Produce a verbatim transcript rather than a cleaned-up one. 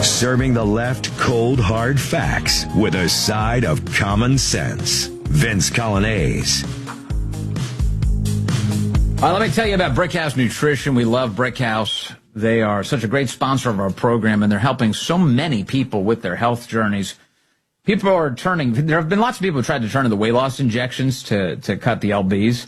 Serving the left cold, hard facts with a side of common sense. Vince Coglianese. All right, let me tell you about Brickhouse Nutrition. We love Brickhouse. They are such a great sponsor of our program, and they're helping so many people with their health journeys. People are turning, there have been lots of people who tried to turn to the weight loss injections to, to cut the L Bs.